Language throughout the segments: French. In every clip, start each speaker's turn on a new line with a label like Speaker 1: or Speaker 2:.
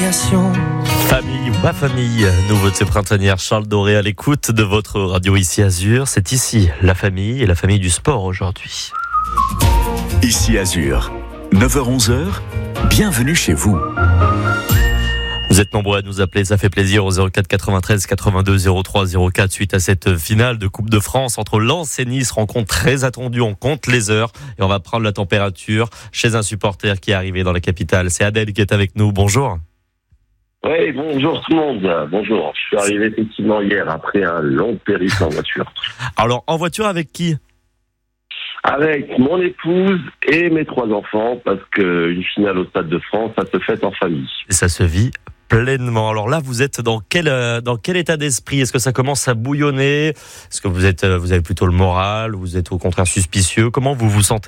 Speaker 1: relation.
Speaker 2: Famille ou pas famille, nouveauté printanière, Charles Doré à l'écoute de votre radio ici Azur. C'est ici la famille et la famille du sport aujourd'hui.
Speaker 3: Ici Azur, 9h-11h, bienvenue chez vous.
Speaker 2: Vous êtes nombreux à nous appeler, ça fait plaisir au 04 93 82 03 04 suite à cette finale de Coupe de France entre Lens et Nice, rencontre très attendue, on compte les heures et on va prendre la température chez un supporter qui est arrivé dans la capitale. C'est Adèle qui est avec nous, bonjour.
Speaker 4: Oui, bonjour tout le monde, bonjour. Je suis arrivé effectivement hier après un long périple en voiture.
Speaker 2: Alors en voiture avec qui ?
Speaker 4: Avec mon épouse et mes 3 enfants, parce qu'une finale au Stade de France, ça se fête en famille.
Speaker 2: Et ça se vit pleinement. Alors là, vous êtes dans quel état d'esprit ? Est-ce que ça commence à bouillonner ? Est-ce que vous avez plutôt le moral ? Vous êtes au contraire suspicieux ? Comment vous vous sentez ?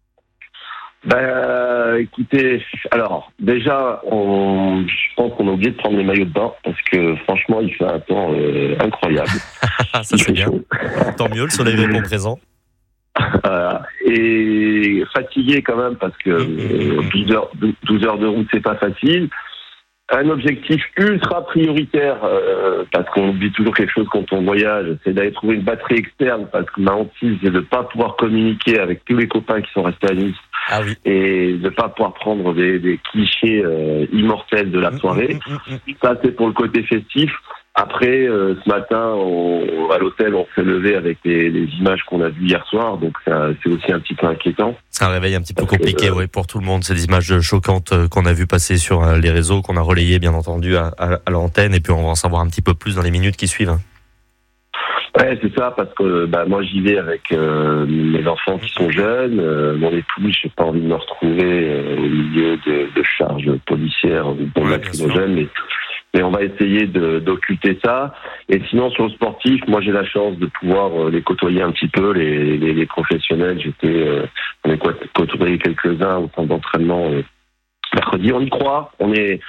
Speaker 4: Écoutez, alors déjà, je pense qu'on a oublié de prendre les maillots de bain parce que franchement, il fait un temps incroyable.
Speaker 2: Ça c'est bien. Tant mieux, le soleil répond présent.
Speaker 4: Et fatigué quand même parce que 12 heures de route, c'est pas facile. Un objectif ultra prioritaire, parce qu'on oublie toujours quelque chose quand on voyage, c'est d'aller trouver une batterie externe, parce que ma hantise, c'est de ne pas pouvoir communiquer avec tous les copains qui sont restés à Nice. Ah oui. Et de ne pas pouvoir prendre des clichés immortels de la soirée. Ça, c'est pour le côté festif. Après, ce matin, à l'hôtel, on s'est levé avec les images qu'on a vues hier soir, donc c'est aussi un petit peu inquiétant.
Speaker 2: C'est un réveil un petit peu compliqué, oui, pour tout le monde. C'est des images choquantes qu'on a vues passer sur les réseaux, qu'on a relayées, bien entendu, à l'antenne, et puis on va en savoir un petit peu plus dans les minutes qui suivent.
Speaker 4: Ouais, c'est ça, parce que moi j'y vais avec mes enfants qui sont jeunes, mon épouse, j'ai pas envie de me retrouver au milieu de charges policières pour lacrymogènes, mais on va essayer d'occulter ça. Et sinon, sur le sportif, moi j'ai la chance de pouvoir les côtoyer un petit peu, les professionnels. On est côtoyé quelques-uns au temps d'entraînement mercredi. On y croit, on n'est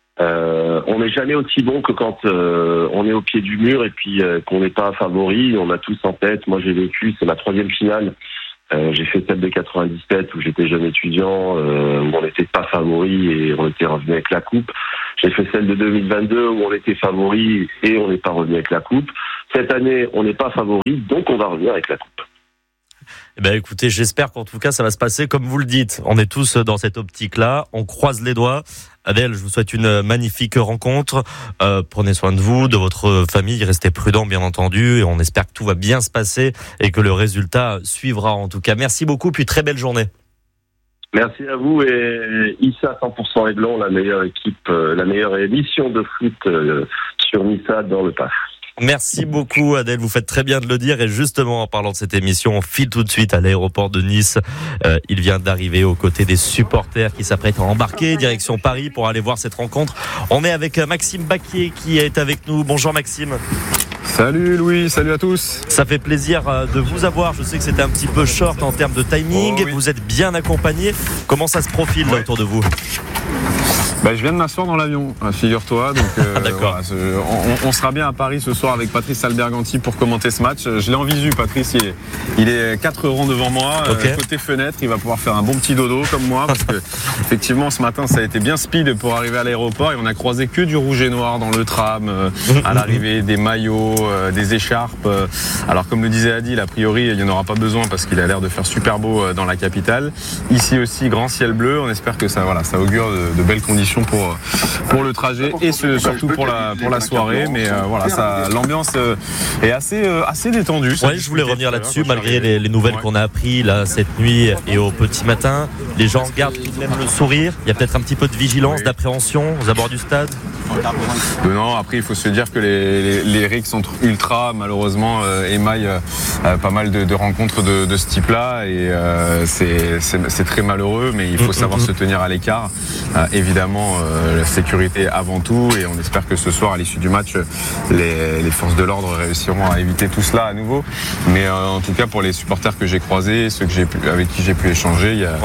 Speaker 4: jamais aussi bon que quand on est au pied du mur et puis qu'on n'est pas favori. On a tous en tête. Moi j'ai vécu, c'est ma 3e finale. J'ai fait celle de 97 où j'étais jeune étudiant, où on n'était pas favori et on était revenu avec la coupe. J'ai fait celle de 2022 où on était favori et on n'est pas revenu avec la coupe. Cette année, on n'est pas favori, donc on va revenir avec la coupe.
Speaker 2: Eh ben, écoutez, j'espère qu'en tout cas, ça va se passer comme vous le dites. On est tous dans cette optique-là. On croise les doigts. Adèle, je vous souhaite une magnifique rencontre. Prenez soin de vous, de votre famille. Restez prudents, bien entendu. Et on espère que tout va bien se passer et que le résultat suivra, en tout cas. Merci beaucoup, puis très belle journée.
Speaker 4: Merci à vous et Issa 100% Aiglon, la meilleure équipe, la meilleure émission de foot sur Nissa dans le PAF.
Speaker 2: Merci beaucoup Adèle, vous faites très bien de le dire et justement en parlant de cette émission, on file tout de suite à l'aéroport de Nice. Il vient d'arriver aux côtés des supporters qui s'apprêtent à embarquer direction Paris pour aller voir cette rencontre. On est avec Maxime Baquier qui est avec nous. Bonjour Maxime.
Speaker 5: Salut Louis, salut à tous.
Speaker 2: Ça fait plaisir de vous avoir. Je sais que c'était un petit peu short en termes de timing. Oh, oui. Vous êtes bien accompagné. Comment ça se profile là, autour de vous ?
Speaker 5: Je viens de m'asseoir dans l'avion, figure-toi. Donc,
Speaker 2: d'accord.
Speaker 5: Voilà, on sera bien à Paris ce soir avec Patrice Alberganti pour commenter ce match. Je l'ai en visu, Patrice. Il est 4 rangs devant moi. Okay. Côté fenêtre, il va pouvoir faire un bon petit dodo comme moi. Parce que, effectivement, ce matin, ça a été bien speed pour arriver à l'aéroport. Et on a croisé que du rouge et noir dans le tram, à l'arrivée, des maillots, des écharpes. Alors, comme le disait Adil, a priori, il n'y en aura pas besoin parce qu'il a l'air de faire super beau dans la capitale. Ici aussi, grand ciel bleu. On espère que ça augure de belles conditions pour le trajet et surtout pour la soirée, mais l'ambiance est assez détendue.
Speaker 2: Ouais, je voulais revenir là-dessus malgré les nouvelles qu'on a apprises là cette nuit et au petit matin. Les gens gardent tout de même le sourire. Il y a peut-être un petit peu de vigilance, d'appréhension aux abords du stade.
Speaker 5: Non, après il faut se dire que les RIC sont ultra, malheureusement, émaillent pas mal de rencontres de ce type-là et c'est très malheureux, mais il faut savoir se tenir à l'écart. Évidemment, la sécurité avant tout et on espère que ce soir, à l'issue du match, les forces de l'ordre réussiront à éviter tout cela à nouveau. Mais en tout cas, pour les supporters que j'ai croisés, ceux avec qui j'ai pu échanger, il y a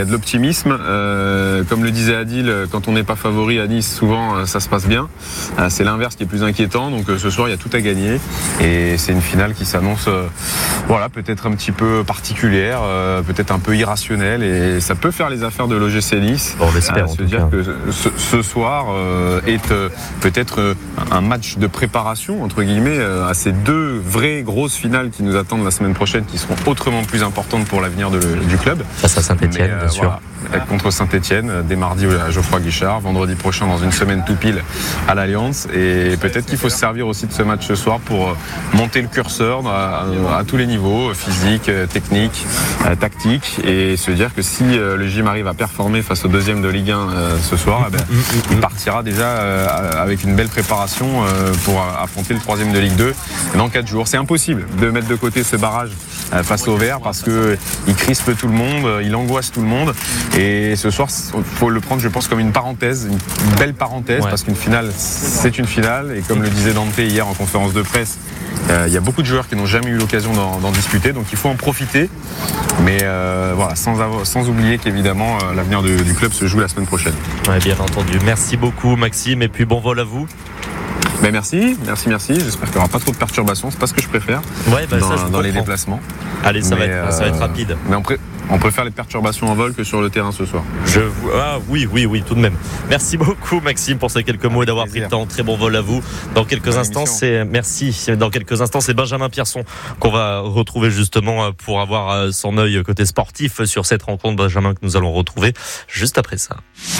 Speaker 5: de l'optimisme. Comme le disait Adil, quand on n'est pas favori à Nice, souvent ça se passe bien. C'est l'inverse qui est plus inquiétant. Donc ce soir, il y a tout à gagner. Et c'est une finale qui s'annonce peut-être un petit peu particulière, peut-être un peu irrationnelle. Et ça peut faire les affaires de l'OGC Nice.
Speaker 2: On l'espère.
Speaker 5: Se dire que ce soir est peut-être un match de préparation, entre guillemets, à ces deux vraies grosses finales qui nous attendent la semaine prochaine, qui seront autrement plus importantes pour l'avenir du club.
Speaker 2: Face à Saint-Etienne, bien sûr.
Speaker 5: Voilà, contre Saint-Etienne, dès mardi à Geoffroy Guichard, vendredi prochain dans une semaine tout pile à l'Alliance. Et peut-être qu'il faut se servir aussi de ce match ce soir pour monter le curseur à tous les niveaux, physique, technique, tactique, et se dire que si le gym arrive à performer face au deuxième de Ligue 1 ce soir, il partira déjà avec une belle préparation pour affronter le troisième de Ligue 2 dans 4 jours. C'est impossible de mettre de côté ce barrage face au Vert parce qu'il crispe tout le monde, il angoisse tout le monde. Et ce soir, il faut le prendre, je pense, comme une parenthèse, une belle parenthèse, parce qu'une finale, c'est une finale. Et comme le disait Dante hier en conférence de presse, il y a beaucoup de joueurs qui n'ont jamais eu l'occasion d'en disputer, donc il faut en profiter. Mais voilà, sans oublier qu'évidemment, l'avenir du club se joue la semaine prochaine.
Speaker 2: Ouais, bien entendu. Merci beaucoup, Maxime, et puis bon vol à vous.
Speaker 5: Ben merci. J'espère qu'il n'y aura pas trop de perturbations. C'est pas ce que je préfère dans les déplacements.
Speaker 2: Allez, ça va être rapide.
Speaker 5: Mais on préfère les perturbations en vol que sur le terrain ce soir.
Speaker 2: Oui, tout de même. Merci beaucoup, Maxime, pour ces quelques mots et d'avoir pris le temps. Très bon vol à vous. Dans quelques instants, c'est Benjamin Pierson qu'on va retrouver justement pour avoir son œil côté sportif sur cette rencontre. Benjamin que nous allons retrouver juste après ça.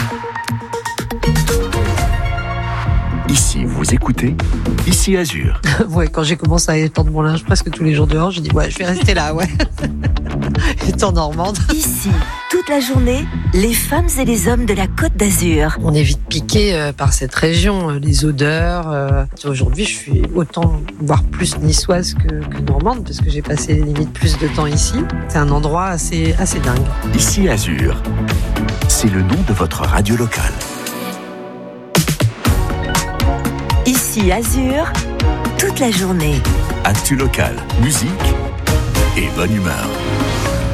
Speaker 3: Ici, vous écoutez Ici Azur.
Speaker 1: Ouais, quand j'ai commencé à étendre mon linge presque tous les jours dehors, j'ai dit je vais rester là, étant normande.
Speaker 6: Ici, toute la journée, les femmes et les hommes de la Côte d'Azur.
Speaker 1: On est vite piqué par cette région, les odeurs. Aujourd'hui, je suis autant, voire plus niçoise que normande, parce que j'ai passé limite plus de temps ici. C'est un endroit assez dingue.
Speaker 3: Ici Azur, c'est le nom de votre radio locale.
Speaker 6: Ici Azur, toute la journée.
Speaker 3: Actu local, musique et bonne humeur.